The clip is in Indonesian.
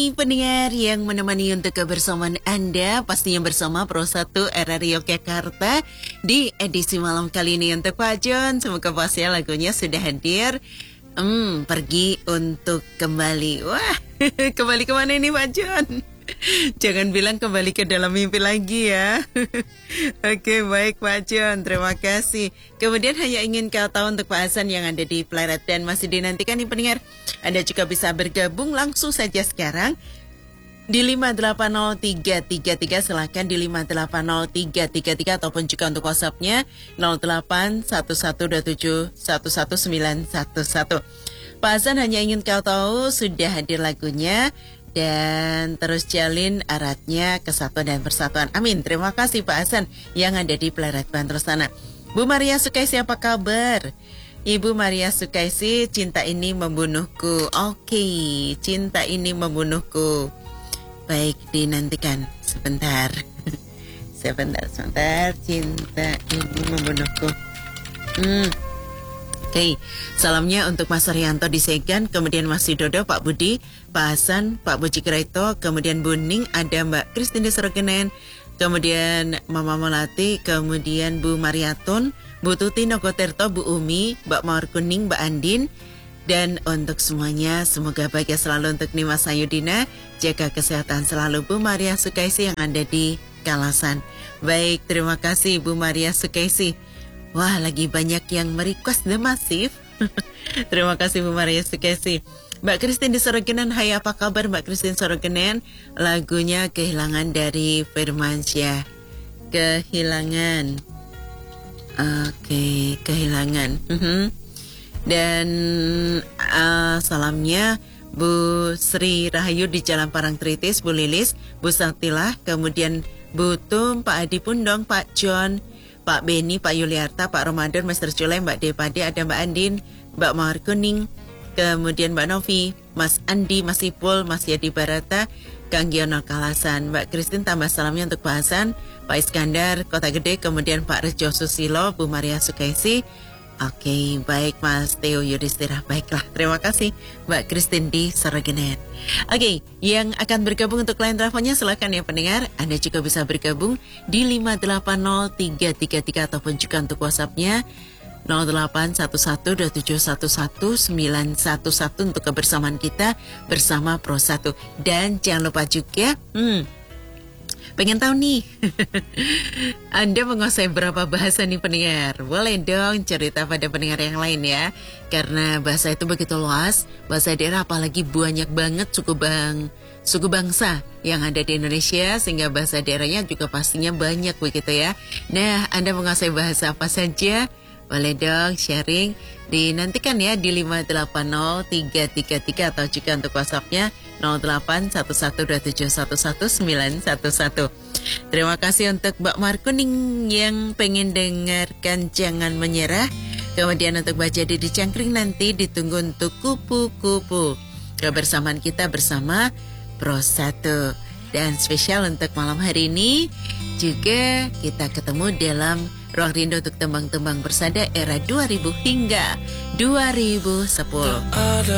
Hai pendengar yang menemani untuk kebersamaan Anda, pastinya bersama Pro 1 RRI Yogyakarta di edisi malam kali ini untuk Pak John. Semoga pasnya lagunya sudah hadir. Pergi untuk kembali. Wah, kembali kemana ini Pak John? Jangan bilang kembali ke dalam mimpi lagi ya. Oke, baik Pak John, terima kasih. Kemudian hanya ingin kau tahu untuk Pak Hasan yang ada di Pleret dan masih dinantikan nih pendengar. Anda juga bisa bergabung langsung saja sekarang di 5803333, silahkan di 5803333 ataupun juga untuk WhatsApp-nya 0811271111. Pak Hasan hanya ingin kau tahu sudah hadir lagunya. Dan terus jalin eratnya kesatuan dan persatuan. Amin. Terima kasih Pak Hasan yang ada di Pleret Bantul sana. Bu Maria Sukaisi, apa kabar? Ibu Maria Sukaisi, cinta ini membunuhku. Oke, cinta ini membunuhku. Baik, dinantikan sebentar. Sebentar. Cinta ini membunuhku. Oke, salamnya untuk Mas Rianto di Segan, kemudian Mas Widodo, Pak Budi, Pak Hasan, Pak Buji Kreto, kemudian Bu Ning, ada Mbak Christine Sorogenen, kemudian Mama Melati, kemudian Bu Mariatun, Bu Tuti Nogoterto, Bu Umi, Mbak Mawar Kuning, Mbak Andin, dan untuk semuanya semoga bahagia selalu untuk Nimas Sayudina, jaga kesehatan selalu Bu Maria Sukaisi yang ada di Kalasan. Baik, terima kasih Bu Maria Sukaisi. Wah, lagi banyak yang merequest The Massive. Terima kasih Bu Maria Sukaisi. Mbak Christine di Sorogenen, hai apa kabar Mbak Christine Sorogenen? Lagunya Kehilangan dari Firmansyah. Kehilangan. Oke, Kehilangan. Dan salamnya Bu Sri Rahayu di Jalan Parangtritis, Bu Lilis, Bu Saktilah, kemudian Bu Tum, Pak Adi Pundong, Pak John, Pak Beni, Pak Yuliarta, Pak Ramadan, Master Julai, Mbak Depade, ada Mbak Andin, Mbak Mawar Kuning, kemudian Mbak Novi, Mas Andi, Mas Ipul, Mas Yadi Barata, Kang Giono Kalasan, Mbak Christine tambah salamnya untuk Pak Hasan, Pak Iskandar, Kota Gede, kemudian Pak Rejo Susilo, Bu Maria Sukaisi. Oke, baik Mas Theo Yudhistira. Baiklah, terima kasih Mbak Christine di Sorogenen. Oke, yang akan bergabung untuk line teleponnya silakan ya pendengar. Anda juga bisa bergabung di 5803333 ataupun juga untuk WhatsApp-nya 0811271111 untuk kebersamaan kita bersama Pro 1. Dan jangan lupa juga pengen tahu nih, Anda menguasai berapa bahasa nih pendengar? Boleh dong cerita pada pendengar yang lain ya. Karena bahasa itu begitu luas, bahasa daerah apalagi banyak banget suku bangsa yang ada di Indonesia, sehingga bahasa daerahnya juga pastinya banyak begitu ya. Nah, Anda menguasai bahasa apa saja? Boleh dong sharing, dinantikan ya di 5803333 atau juga untuk WhatsApp-nya 0811271111. Terima kasih untuk Mbak Markuning yang pengen dengarkan Jangan Menyerah. Kemudian untuk Mbak Jadi di Cangkring nanti ditunggu untuk Kupu-Kupu. Kebersamaan kita bersama Pro 1. Dan spesial untuk malam hari ini juga kita ketemu dalam Ruang Rindu untuk tembang-tembang bersada era 2000 hingga 2010.